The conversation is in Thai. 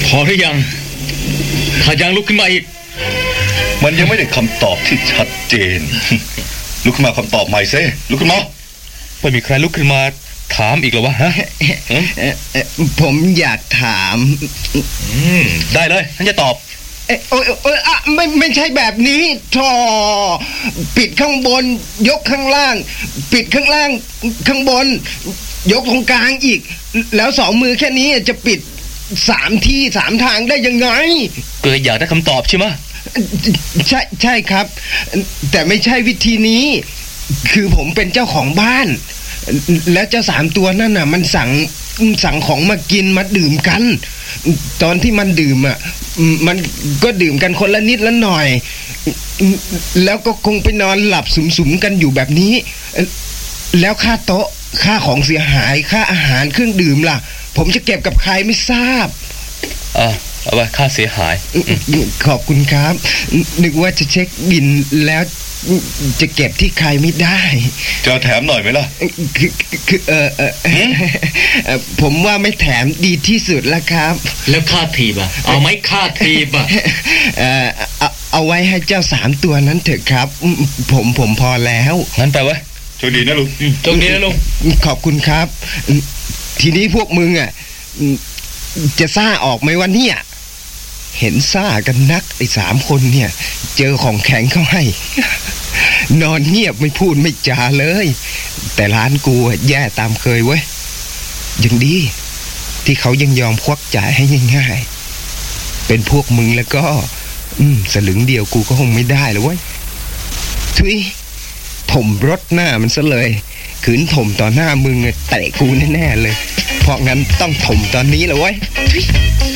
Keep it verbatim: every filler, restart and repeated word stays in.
พอหรือยังถ้ายังลุกขึ้นมาอีกมันยังไม่ได้คำตอบที่ชัดเจนลุกขึ้นมาคำตอบใหม่ซิลุกขึ้นมาไม่มีใครลุกขึ้นมาถามอีกหรอวะฮะผมอยากถามได้เลยฉันจะตอบเอ้ยโอ้ยโอ้ยอ่ะไม่ไม่ใช่แบบนี้ทอปิดข้างบนยกข้างล่างปิดข้างล่างข้างบนยกตรงกลางอีกแล้วสองมือแค่นี้จะปิดสามที่สามทางได้ยังไงเกิดอยากได้คำตอบใช่ไหมใช่ใช่ครับแต่ไม่ใช่วิธีนี้คือผมเป็นเจ้าของบ้านแล้วเจ้าสามตัวนั่นน่ะมันสั่งสั่งของมากินมาดื่มกันตอนที่มันดื่มอ่ะมันก็ดื่มกันคนละนิดละหน่อยแล้วก็คงไปนอนหลับสุมๆกันอยู่แบบนี้แล้วค่าโต๊ะค่าของเสียหายค่าอาหารเครื่องดื่มล่ะผมจะเก็บกับใครไม่ทราบอ่ะเอาไว้ค่าเสียหายขอบคุณครับนึกว่าจะเช็คบิลแล้วจะเก็บที่ใครไม่ได้จะแถมหน่อยไหมล่ะคือคือเออเออผมว่าไม่แถมดีที่สุดแล้วครับแล้วค่าทีบอ่ะเอาไหมค่าทีบอ่ะเออเอาเอาไว้ให้เจ้าสามตัวนั้นเถอะครับผมผมพอแล้วงั้นไปไว้โชคดีนะลุงโชคดีนะลุงขอบคุณครับทีนี้พวกมึงอ่ะจะซ่าออกไหมวันนี้เห็นซ่ากันนักไอ้สามคนเนี่ยเจอของแข็งเข้าให้นอนเงียบไม่พูดไม่จาเลยแต่ร้านกูแย่ตามเคยเว้ยยังดีที่เขายังยอมควักจ่ายให้ง่ายๆเป็นพวกมึงแล้วก็อืมสลึงเดียวกูก็คงไม่ได้เลยเว้ยทุยถมรถหน้ามันซะเลยขืนถมต่อหน้ามึงเตะกูแน่ๆเลยเพราะงั้นต้องถมตอนนี้เลยเว้ย